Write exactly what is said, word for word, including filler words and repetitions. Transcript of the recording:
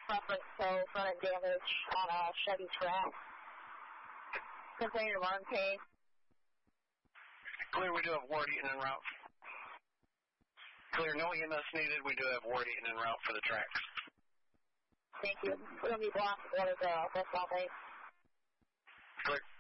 preference tow front end damage on a Chevy Trax. Container of arm case. Clear, we do have Ward Eaton en route. Clear, no E M S needed. We do have Ward Eaton en route for the tracks. Thank you. We're going to be blocked for the West South eight. Clear.